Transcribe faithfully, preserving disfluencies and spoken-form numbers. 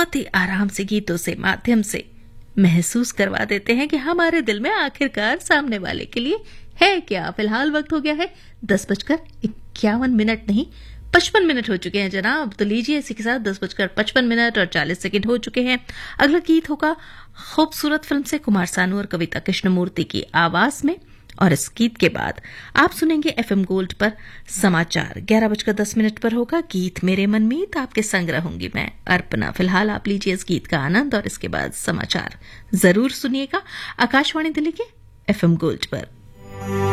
बहुत ही आराम से गीतों से माध्यम से महसूस करवा देते हैं कि हमारे दिल में आखिरकार सामने वाले के लिए है क्या। फिलहाल वक्त हो गया है दस बजकर इक्यावन मिनट नहीं पचपन मिनट हो चुके हैं जनाब। तो लीजिए इसी के साथ दस बजकर पचपन मिनट और चालीस सेकंड हो चुके हैं। अगला गीत होगा खूबसूरत फिल्म से कुमार सानू और कविता कृष्णमूर्ति की आवाज में, और इस गीत के बाद आप सुनेंगे एफएम गोल्ड पर समाचार। ग्यारह बजकर दस मिनट पर होगा गीत मेरे मनमीत, आपके संग रहूंगी मैं अर्पणा। फिलहाल आप लीजिए इस गीत का आनंद और इसके बाद समाचार जरूर सुनिएगा आकाशवाणी दिल्ली के एफएम गोल्ड पर।